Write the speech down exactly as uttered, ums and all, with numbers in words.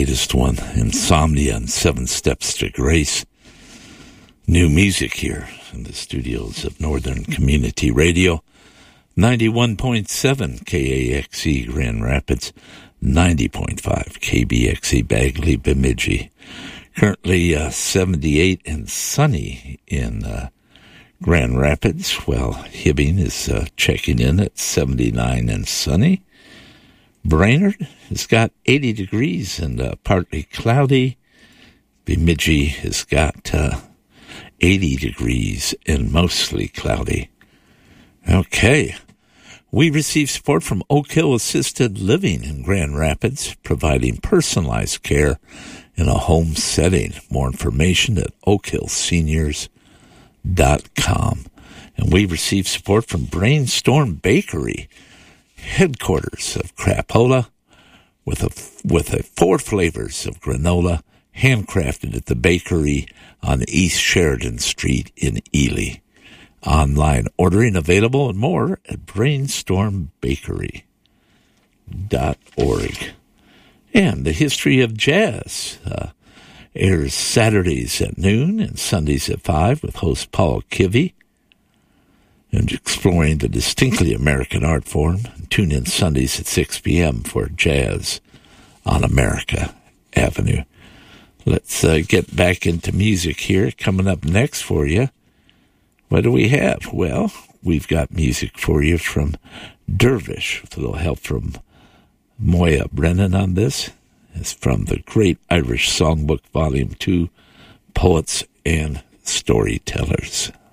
latest one, Insomnia and Seven Steps to Grace. New music here in the studios of Northern Community Radio, ninety-one point seven K A X E Grand Rapids, ninety point five K B X E Bagley Bemidji. Currently uh, seventy-eight and sunny in uh, Grand Rapids, while Hibbing is uh, checking in at seventy-nine and sunny. Brainerd has got eighty degrees and uh, partly cloudy. Bemidji has got uh, eighty degrees and mostly cloudy. Okay. We receive support from Oak Hill Assisted Living in Grand Rapids, providing personalized care in a home setting. More information at oak hill seniors dot com. And we receive support from Brainstorm Bakery, headquarters of crapola, with a, with a four flavors of granola, handcrafted at the bakery on East Sheridan Street in Ely. Online ordering available and more at brainstorm bakery dot org. And the history of jazz uh, airs Saturdays at noon and Sundays at five with host Paul Kivy, and exploring the distinctly American art form. Tune in Sundays at six p.m. for Jazz on America Avenue. Let's uh, get back into music here. Coming up next for you, what do we have? Well, we've got music for you from Dervish, with a little help from Moya Brennan on this. It's from the Great Irish Songbook, Volume two, Poets and Storytellers.